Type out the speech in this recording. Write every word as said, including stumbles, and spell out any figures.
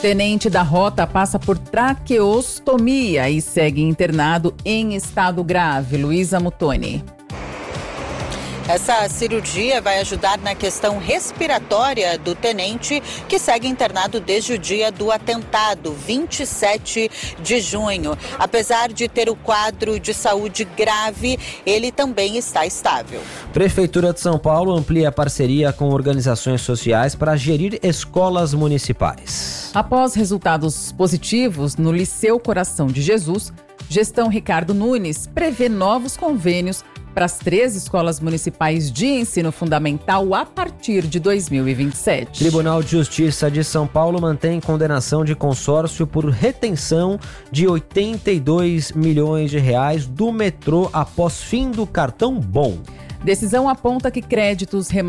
Tenente da Rota passa por traqueostomia e segue internado em estado grave. Luísa Mutoni. Essa cirurgia vai ajudar na questão respiratória do tenente, que segue internado desde o dia do atentado, vinte e sete de junho. Apesar de ter o quadro de saúde grave, ele também está estável. Prefeitura de São Paulo amplia a parceria com organizações sociais para gerir escolas municipais. Após resultados positivos no Liceu Coração de Jesus, gestão Ricardo Nunes prevê novos convênios para as três escolas municipais de ensino fundamental a partir de dois mil e vinte e sete. Tribunal de Justiça de São Paulo mantém condenação de consórcio por retenção de oitenta e dois milhões de reais do metrô após fim do cartão Bom. Decisão aponta que créditos